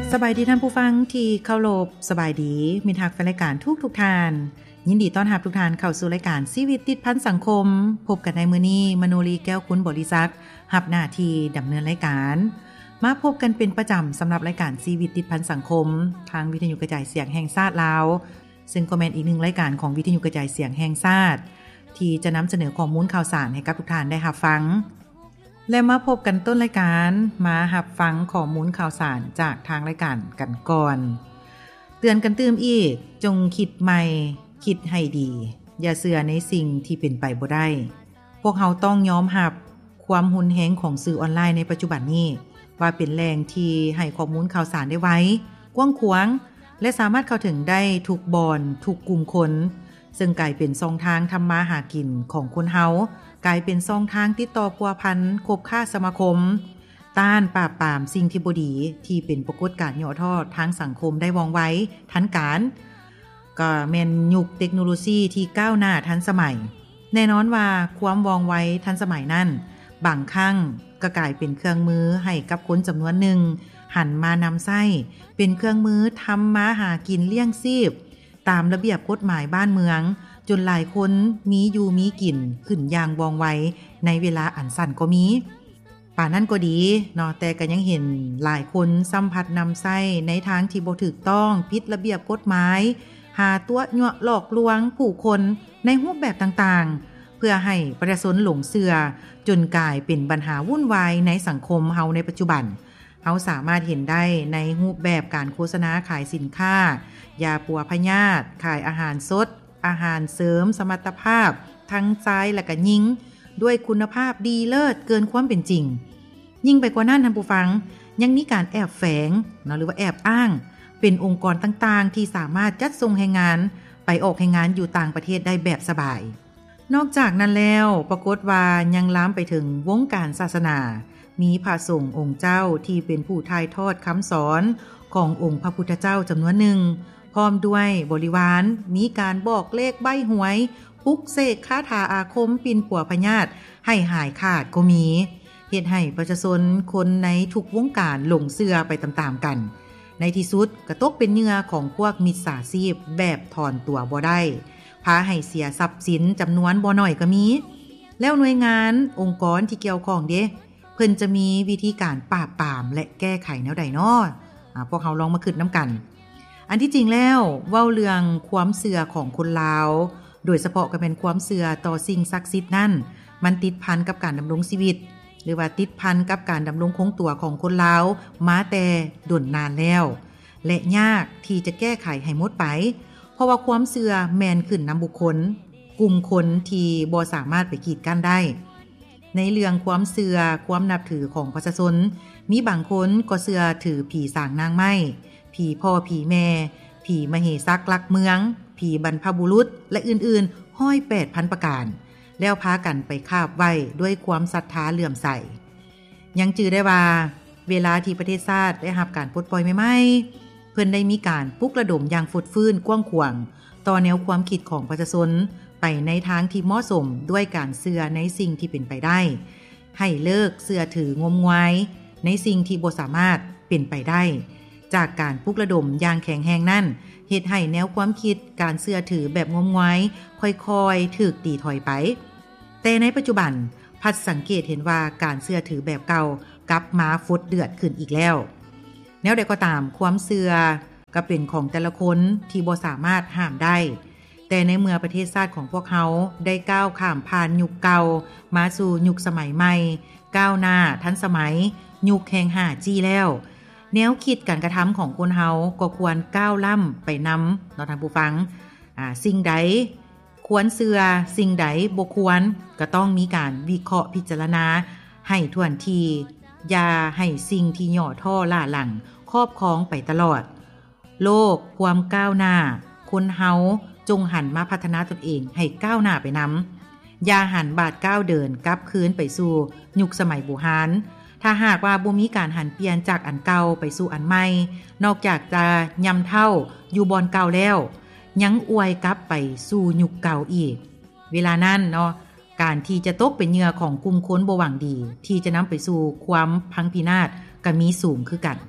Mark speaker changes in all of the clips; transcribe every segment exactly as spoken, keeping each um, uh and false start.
Speaker 1: สบายดีท่านผู้ฟังที่เคารพสบายดีมิตรฮักแฟนรายการทุกทุกท่านยินดีต้อนรับทุกท่านเข้าสู่รายการชีวิตติดพันสังคมพบกันในมื้อนี้มโนรีแก้วคุณบริษัทรับหน้าที่ดำเนินรายการมาพบกันเป็นประจำสำหรับรายการชีวิตติดพันสังคมทางวิทยุกระจายเสียงแห่งชาติลาวซึ่งก็เป็นอีกหนึ่งรายการของวิทยุกระจายเสียงแห่งชาติที่จะนำเสนอข้อมูลข่าวสารให้กับทุกท่านได้รับฟังและมาพบกันต้นรายการมารับฟังข้อมูลข่าวสารจากทางรายการกันก่อนเตือนกันตื่มอีกจงคิดใหม่คิดให้ดีอย่าเชื่อในสิ่งที่เป็นไปบ่ได้พวกเราต้องยอมรับความหุนแฮงของสื่อออนไลน์ในปัจจุบันนี้ว่าเป็นแหล่งที่ให้ข้อมูลข่าวสารได้ไว้กว้างขวางและสามารถเข้าถึงได้ทุกบอนทุกกลุ่มคนซึ่งกลายเป็นช่องทางทำมาหากินของคนเฮากลายเป็นช่องทางติดต่อพัวพันคบค้าสมาคมต้านปราบปรามสิ่งที่บ่ดีที่เป็นปรากฏการณ์ย่อท่อทางสังคมได้ว่องไวทันการก็แม่นยุคเทคโนโลยีที่ก้าวหน้าทันสมัยแน่นอนว่าความว่องไวทันสมัยนั้นบางครั้งก็กลายเป็นเครื่องมือให้กับคนจำนวนหนึ่งหันมานำไส้เป็นเครื่องมือทำมาหากินเลี้ยงชีพตามระเบียบกฎหมายบ้านเมืองจนหลายคนมีอยู่มีกินขึ้นอย่างว่องไวในเวลาอันสั้นก็มีป่านั้นก็ดีเนาะแต่ก็ยังเห็นหลายคนสัมผัสนำไส้ในทางที่บ่ถูกต้องผิดระเบียบกฎหมายหาตัวยั่วหลอกลวงผู้คนในรูปแบบต่างๆเพื่อให้ประชาชนหลงเชื่อจนกลายเป็นปัญหาวุ่นวายในสังคมเฮาในปัจจุบันเฮาสามารถเห็นได้ในรูปแบบการโฆษณาขายสินค้ายาปัวพยาธิขายอาหารสดอาหารเสริมสมรรถภาพทั้งชายและก็หญิงด้วยคุณภาพดีเลิศเกินความเป็นจริงยิ่งไปกว่านั้นท่านผู้ฟังยังมีการแอบแฝงเนาะหรือว่าแอบอ้างเป็นองค์กรต่างๆที่สามารถจัดส่งแรงงานไปออกแรงงานอยู่ต่างประเทศได้แบบสบายนอกจากนั้นแล้วปรากฏว่ายังล้ำไปถึงวงการศาสนามีพระสงฆ์องค์เจ้าที่เป็นผู้ถ่ายทอดคำสอนขององค์พระพุทธเจ้าจำนวนหนึ่งพร้อมด้วยบริวารมีการบอกเลขใบ้หวยปลุกเสกคาถาอาคมปิ่นปัวพญาติให้หายขาดก็มีเฮ็ดให้ประชาชนคนในทุกวงการหลงเชื่อไปตามๆกันในที่สุดก็ตกเป็นเหยื่อของพวกมิจฉาชีพแบบถอนตัวบ่ได้พาให้เสียทรัพย์สินจำนวนบ่น้อยก็มีแล้วหน่วยงานองค์กรที่เกี่ยวข้องเด้เพิ่นจะมีวิธีการปราบปรามและแก้ไขแนวใดน้ออ่าพวกเราลองมาคิดนํากันอันที่จริงแล้วเว้าเรื่องความเชื่อของคนลาวโดยเฉพาะก็เป็นความเชื่อต่อสิ่งศักดิ์สิทธิ์นั่นมันติดพันกับการดำรงชีวิตหรือว่าติดพันกับการดำรงคงตัวของคนลาวมาแต่ดนนานแล้วและยากที่จะแก้ไขให้หมดไปเพราะว่าความเชื่อแม่นขึ้นนำบุคคลกลุ่มคนที่บ่สามารถไปกีดกันได้ในเรื่องความเชื่อความนับถือของประชาชนมีบางคนก็เชื่อถือผีสางนางไม้ผีพ่อผีแม่ผีมเหสักลักเมืองผีบรรพบุรุษและอื่นๆห้อย แปดพัน ประการแล้วพากันไปคาบไว้ด้วยความศรัทธาเลื่อมใสยังจื่อได้ว่าเวลาที่ประเทศชาติได้รับการปลดปล่อยใหม่ๆเพิ่นได้มีการปลุกระดมอย่างฟุดฟื้นกว้างขวางต่อแนวความคิดของประชาชนไปในทางที่เหมาะสมด้วยการเชื่อในสิ่งที่เป็นไปได้ให้เลิกเชื่อถืองมงายในสิ่งที่บ่สามารถเป็นไปได้จากการปลุกระดมอย่างแข็งแรงนั้นเฮ็ดให้แนวความคิดการเชื่อถือแบบงมงายค่อยๆถูกตีถอยไปแต่ในปัจจุบันพัดสังเกตเห็นว่าการเชื่อถือแบบเก่ากลับมาฟดเดือดขึ้นอีกแล้วแนวใดก็ตามความเชื่อก็เป็นของแต่ละคนที่บ่สามารถห้ามได้แต่ในเมื่อประเทศชาติของพวกเขาได้ก้าวข้ามผ่านยุคเก่ามาสู่ยุคสมัยใหม่ก้าวหน้าทันสมัยยุคแห่ง ห้าจี แล้วแนวคิดการกระทำของคนเฮาก็ควรก้าวล้ำไปนำเนาะท่านผู้ฟังอ่าสิ่งใดควรเชื่อสิ่งใดบ่ควรก็ต้องมีการวิเคราะห์พิจารณาให้ถ้วนทีอย่าให้สิ่งที่ย่อท่อล่าหลังครอบครองไปตลอดโลกความก้าวหน้าคนเฮาจงหันมาพัฒนาตนเองให้ก้าวหน้าไปนำอย่าหันบาดก้าวเดินกลับคืนไปสู่ยุคสมัยโบราณถ้าหากว่าบ่มีการหันเปลี่ยนจากอันเก่าไปสู่อันใหม่นอกจากจะย่ำเท่าอยู่บอนเก่าแล้วยังอวยกลับไปสู่ยุคเก่าอีกเวลานั้นเนาะการที่จะตกเป็นเหยื่อของกลุ่มคนบ่หวังดีที่จะนำไปสู่ความพังพินาศก็มีสูงคือกัน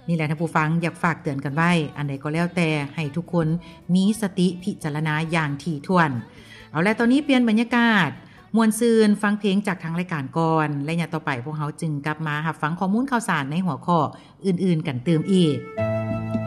Speaker 1: นี่แหละท่านผู้ฟังอยากฝากเตือนกันไว้อันใดก็แล้วแต่ให้ทุกคนมีสติพิจารณาอย่างถี่ถ้วนเอาละตอนนี้เปลี่ยนบรรยากาศมวนซืนฟังเพลงจากทางรายการก่อนและอย่าต่อไปพวกเขาจึงกลับมารับฟังข้อมูลข่าวสารในหัวข้ออื่นๆกันเติมอีก